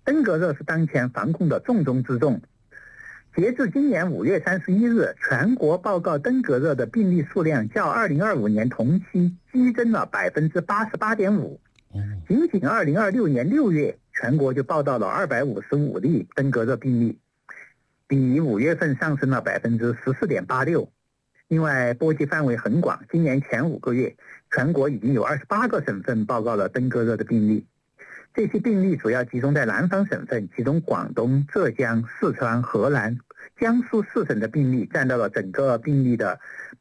登革热是当前防控的重中之重。截至今年5月31日，全国报告登革热的病例数量较2025年同期激增了 88.5%。仅仅2026年6月，全国就报道了255例登革热病例，比5月份上升了 14.86%。另外，波及范围很广，今年前5个月，全国已经有28个省份报告了登革热的病例。这些病例主要集中在南方省份，其中广东、浙江、四川、河南、江苏4省的病例占到了整个病例的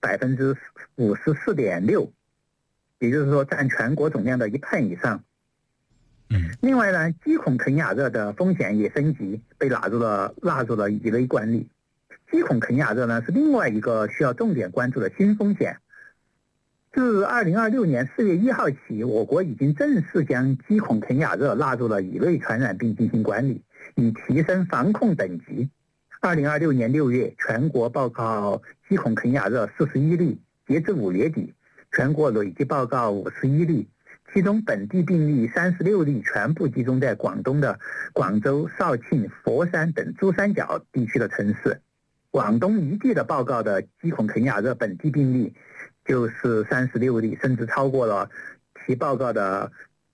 54.6%， 也就是说占全国总量的1半以上。另外呢，鸡孔啃雅热的风险也升级，被纳入了乙类管理。鸡孔啃雅热呢是另外一个需要重点关注的新风险。自2026年4月1号起，我国已经正式将鸡孔啃雅热纳入了乙类传染病进行管理，以提升防控等级。2026年6月，全国报告鸡孔啃雅热41例，截至5月底，全国累计报告51例，其中本地病例36例，全部集中在广东的广州、肇庆、佛山等珠三角地区的城市。广东一地的报告的鸡孔啃雅热本地病例就是36例，甚至超过了其他报告的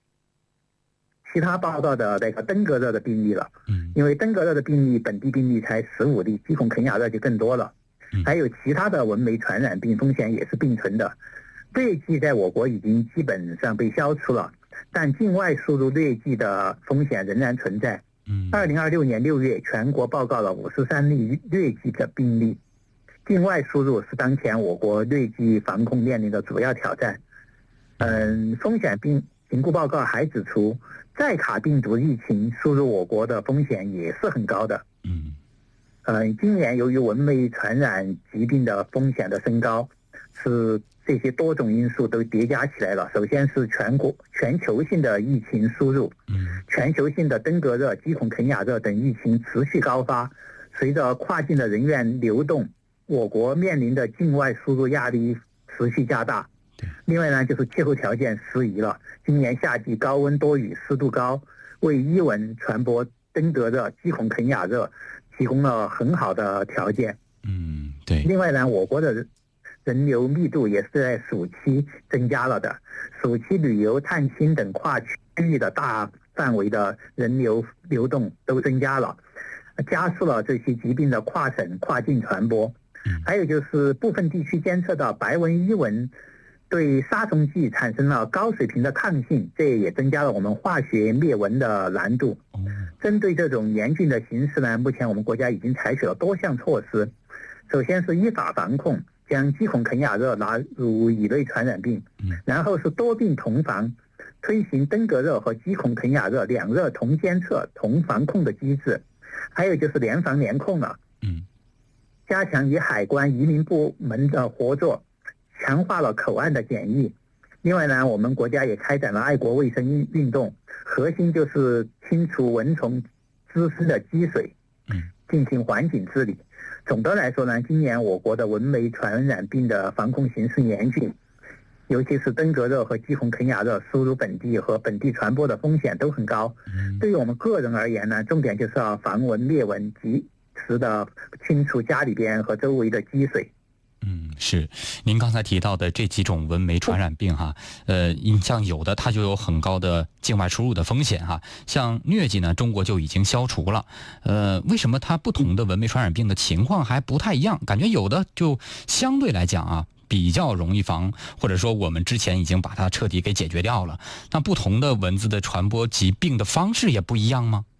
那个登革热的病例了。因为登革热的病例本地病例才15例，鸡孔啃雅热就更多了。还有其他的蚊媒传染病风险也是并存的。疟疾在我国已经基本上被消除了，但境外输入疟疾的风险仍然存在。2026年6月，全国报告了53例疟疾的病例。境外输入是当前我国疟疾防控面临的主要挑战。风险评估报告还指出，寨卡病毒疫情输入我国的风险也是很高的。今年由于蚊媒传染疾病的风险的升高，是这些多种因素都叠加起来了。首先是全球性的疫情输入，全球性的登革热、鸡孔啃雅热等疫情持续高发，随着跨境的人员流动，我国面临的境外输入压力持续加大。另外呢，就是气候条件适宜了，今年夏季高温多雨，湿度高，为伊蚊传播登革热、鸡孔啃雅热提供了很好的条件。 对。 另外呢，我国的人流密度也是在暑期增加了的，暑期旅游、探亲等跨区域的大范围的人流流动都增加了，加速了这些疾病的跨省跨境传播。还有就是部分地区监测到白纹伊蚊对杀虫剂产生了高水平的抗性，这也增加了我们化学灭蚊的难度。针对这种严峻的形势呢，目前我们国家已经采取了多项措施。首先是依法防控，将鸡孔啃雅热纳入乙类传染病，然后是多病同防，推行登革热和鸡孔啃雅热两热同监测同防控的机制。还有就是联防联控了，加强与海关移民部门的合作，强化了口岸的检疫。另外呢，我们国家也开展了爱国卫生运动，核心就是清除蚊虫滋生的积水，进行环境治理。总的来说呢，今年我国的蚊媒传染病的防控形势严峻，尤其是登革热和鸡孔啃雅热输入本地和本地传播的风险都很高。对于我们个人而言呢，重点就是要防蚊灭蚊，及时的清除家里边和周围的积水。 是，您刚才提到的这几种蚊媒传染病哈，像有的它就有很高的境外输入的风险哈，像疟疾呢，中国就已经消除了。为什么它不同的蚊媒传染病的情况还不太一样？感觉有的就相对来讲啊，比较容易防，或者说我们之前已经把它彻底给解决掉了。那不同的蚊子的传播疾病的方式也不一样吗？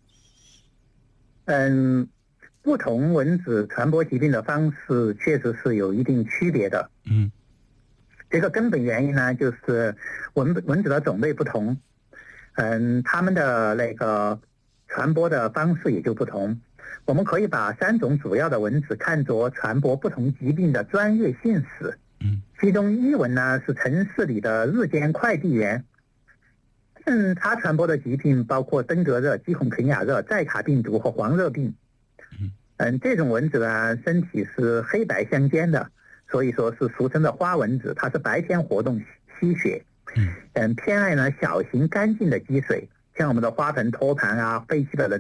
不同蚊子传播疾病的方式确实是有一定区别的。这个根本原因呢，就是蚊子的种类不同，它们的那个传播的方式也就不同。我们可以把3种主要的蚊子看作传播不同疾病的专业性史。其中伊蚊呢是城市里的日间快递员，它传播的疾病包括登革热、鸡孔啃雅热、寨卡病毒和黄热病。这种蚊子呢，身体是黑白相间的，所以说是俗称的花蚊子。它是白天活动吸血，偏爱呢小型干净的积水，像我们的花盆、托盘啊、废弃的